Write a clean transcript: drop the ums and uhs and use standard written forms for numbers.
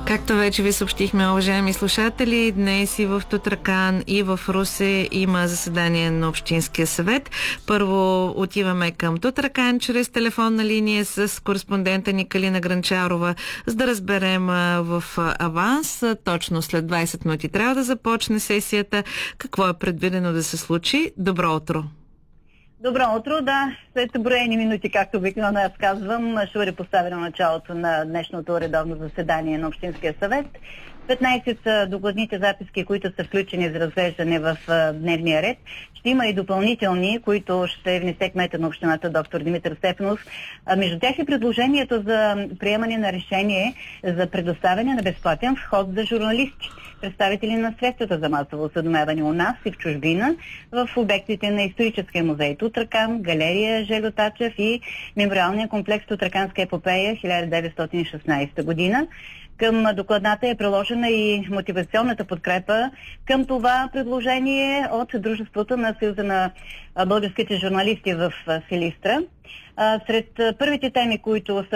Както вече ви съобщихме, уважаеми слушатели, днес и в Тутракан, и в Русе има заседание на Общинския съвет. Първо отиваме към Тутракан чрез телефонна линия с кореспондента ни Калина Гранчарова, за да разберем в аванс. Точно след 20 минути трябва да започне сесията. Какво е предвидено да се случи? Добро утро! Добро утро, да. След броени минути, както обикновено аз казвам, ще бъде поставено началото на днешното редовно заседание на Общинския съвет. 15 са докладните записки, които са включени за разглеждане в дневния ред. Ще има и допълнителни, които ще внесе кмета на общината доктор Димитър Стефанов. Между тях е предложението за приемане на решение за предоставяне на безплатен вход за журналисти, представители на средствата за масово осведомяване у нас и в чужбина, в обектите на историческия музей Тутракан, галерия Жельо Тачев и мемориалния комплекс Тутраканска епопея 1916 година. Към докладната е приложена и мотивационната подкрепа към това предложение от Дружеството на Съюза на българските журналисти в Силистра. Сред първите теми, които са